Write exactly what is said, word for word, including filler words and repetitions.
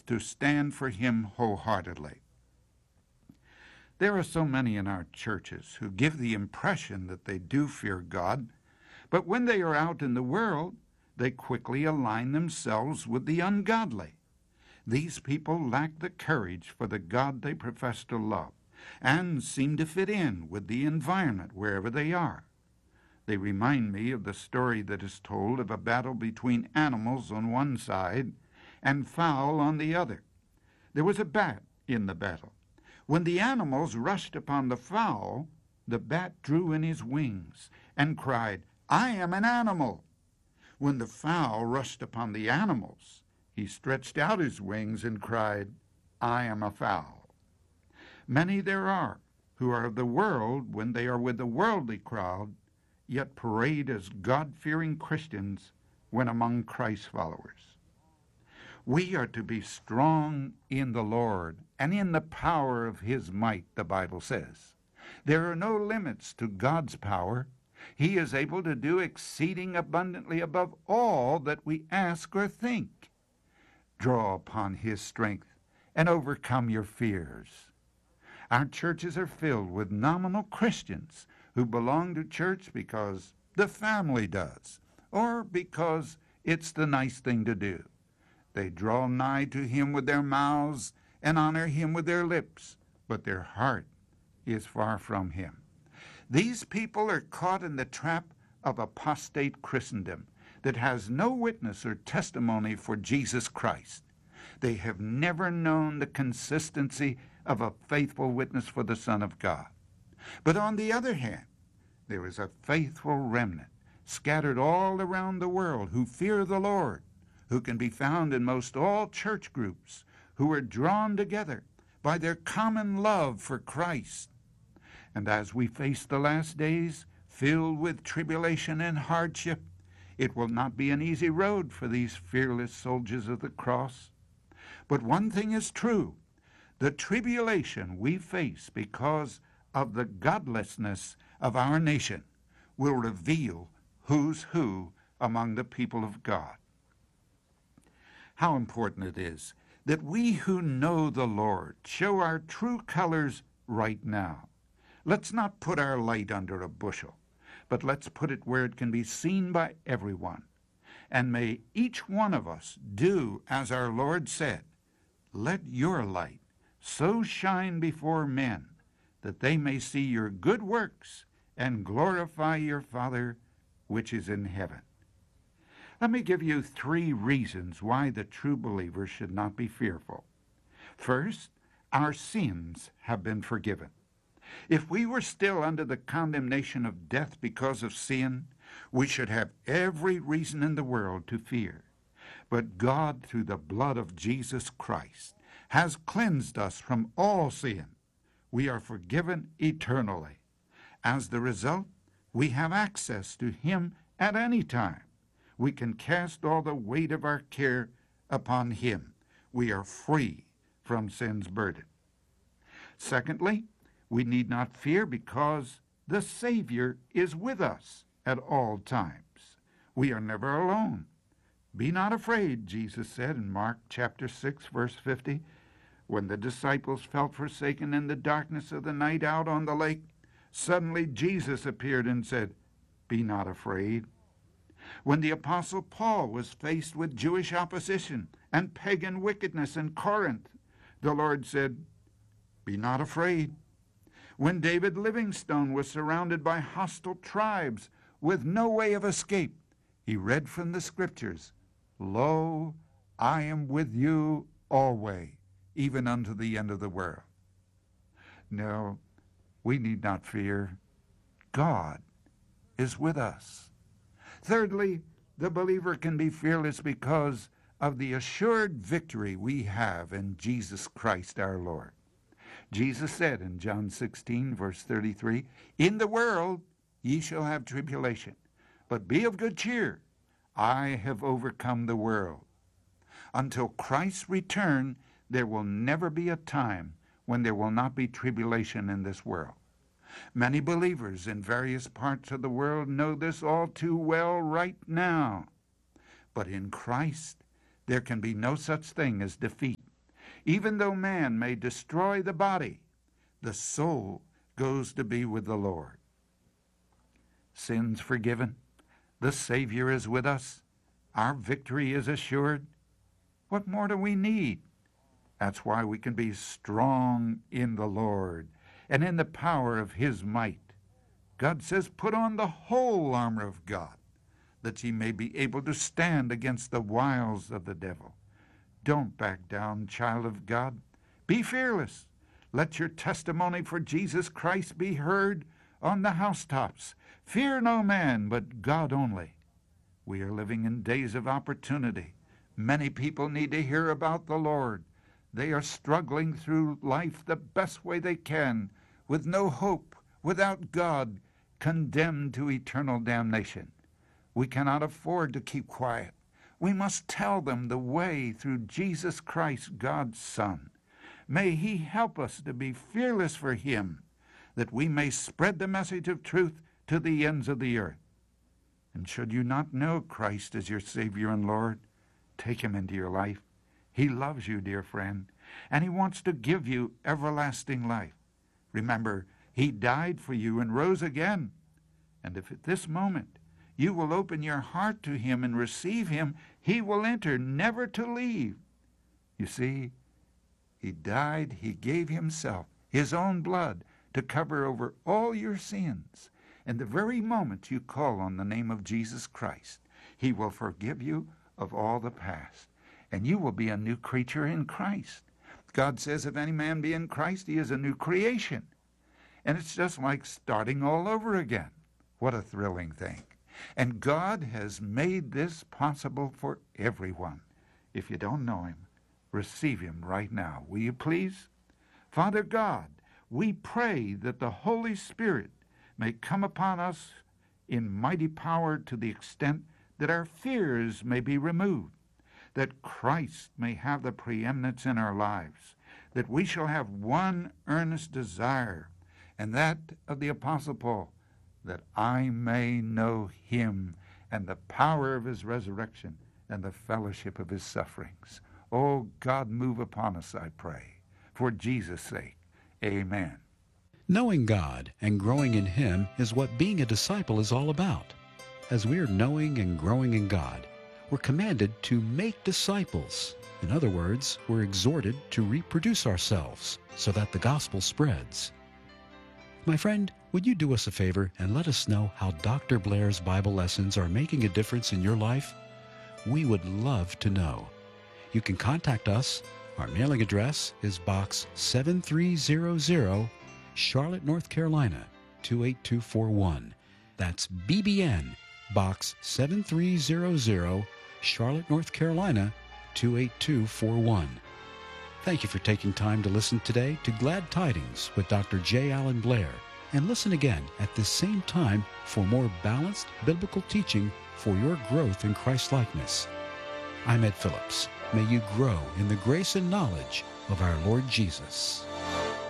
to stand for him wholeheartedly. There are so many in our churches who give the impression that they do fear God, but when they are out in the world, they quickly align themselves with the ungodly. These people lack the courage for the God they profess to love and seem to fit in with the environment wherever they are. They remind me of the story that is told of a battle between animals on one side and fowl on the other. There was a bat in the battle. When the animals rushed upon the fowl, the bat drew in his wings and cried, "I am an animal." When the fowl rushed upon the animals, he stretched out his wings and cried, "I am a fowl." Many there are who are of the world when they are with the worldly crowd, yet parade as God-fearing Christians when among Christ's followers. We are to be strong in the Lord and in the power of his might, the Bible says. There are no limits to God's power. He is able to do exceeding abundantly above all that we ask or think. Draw upon his strength and overcome your fears. Our churches are filled with nominal Christians who belong to church because the family does, or because it's the nice thing to do. They draw nigh to him with their mouths and honor him with their lips, but their heart is far from him. These people are caught in the trap of apostate Christendom that has no witness or testimony for Jesus Christ. They have never known the consistency of a faithful witness for the Son of God. But on the other hand, there is a faithful remnant scattered all around the world who fear the Lord, who can be found in most all church groups, who are drawn together by their common love for Christ. And as we face the last days, filled with tribulation and hardship, it will not be an easy road for these fearless soldiers of the cross. But one thing is true: the tribulation we face because of the godlessness of our nation will reveal who's who among the people of God. How important it is that we who know the Lord show our true colors right now. Let's not put our light under a bushel, but let's put it where it can be seen by everyone. And may each one of us do as our Lord said, "Let your light so shine before men that they may see your good works and glorify your Father which is in heaven." Let me give you three reasons why the true believer should not be fearful. First, our sins have been forgiven. If we were still under the condemnation of death because of sin, we should have every reason in the world to fear. But God, through the blood of Jesus Christ, has cleansed us from all sin. We are forgiven eternally. As the result, we have access to him at any time. We can cast all the weight of our care upon him. We are free from sin's burden. Secondly, we need not fear because the Savior is with us at all times. We are never alone. "Be not afraid," Jesus said in Mark chapter six, verse fifty. When the disciples felt forsaken in the darkness of the night out on the lake, suddenly Jesus appeared and said, "Be not afraid." When the Apostle Paul was faced with Jewish opposition and pagan wickedness in Corinth, the Lord said, "Be not afraid." When David Livingstone was surrounded by hostile tribes with no way of escape, he read from the Scriptures, "Lo, I am with you always, even unto the end of the world." No, we need not fear. God is with us. Thirdly, the believer can be fearless because of the assured victory we have in Jesus Christ our Lord. Jesus said in John sixteen, verse thirty-three, "In the world ye shall have tribulation, but be of good cheer. I have overcome the world." Until Christ's return, there will never be a time when there will not be tribulation in this world. Many believers in various parts of the world know this all too well right now. But in Christ, there can be no such thing as defeat Even though man may destroy the body, the soul goes to be with the Lord. Sins forgiven, the Savior is with us, our victory is assured. What more do we need? That's why we can be strong in the Lord and in the power of his might. God says, put on the whole armor of God, that ye may be able to stand against the wiles of the devil. Don't back down, child of God. Be fearless. Let your testimony for Jesus Christ be heard on the housetops. Fear no man, but God only. We are living in days of opportunity. Many people need to hear about the Lord. They are struggling through life the best way they can, with no hope, without God, condemned to eternal damnation. We cannot afford to keep quiet. We must tell them the way through Jesus Christ, God's Son. May he help us to be fearless for him, that we may spread the message of truth to the ends of the earth. And should you not know Christ as your Savior and Lord, take him into your life. He loves you, dear friend, and he wants to give you everlasting life. Remember, he died for you and rose again. And if at this moment you will open your heart to him and receive him, he will enter, never to leave. You see, he died, he gave himself, his own blood, to cover over all your sins. And the very moment you call on the name of Jesus Christ, he will forgive you of all the past, and you will be a new creature in Christ. God says, if any man be in Christ, he is a new creation. And it's just like starting all over again. What a thrilling thing. And God has made this possible for everyone. If you don't know him, receive him right now. Will you please? Father God, we pray that the Holy Spirit may come upon us in mighty power to the extent that our fears may be removed, that Christ may have the preeminence in our lives, that we shall have one earnest desire, and that of the Apostle Paul, that I may know him and the power of his resurrection and the fellowship of his sufferings. Oh, God, move upon us, I pray. For Jesus' sake, amen. Knowing God and growing in him is what being a disciple is all about. As we are knowing and growing in God, we're commanded to make disciples. In other words, we're exhorted to reproduce ourselves so that the gospel spreads. My friend, would you do us a favor and let us know how Doctor Blair's Bible lessons are making a difference in your life? We would love to know. You can contact us. Our mailing address is Box seven three zero zero, Charlotte, North Carolina, two eight two four one. That's B B N, Box seven three zero zero, Charlotte, North Carolina, two eight two four one. Thank you for taking time to listen today to Glad Tidings with Doctor J. Allen Blair. And listen again at this same time for more balanced biblical teaching for your growth in Christ-likeness. I'm Ed Phillips. May you grow in the grace and knowledge of our Lord Jesus.